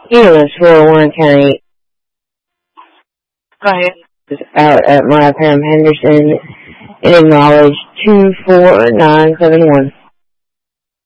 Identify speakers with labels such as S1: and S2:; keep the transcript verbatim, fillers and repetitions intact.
S1: Healers for Warren County
S2: Go ahead.
S1: is out at Mariah Pam Henderson and acknowledged two four nine seven one.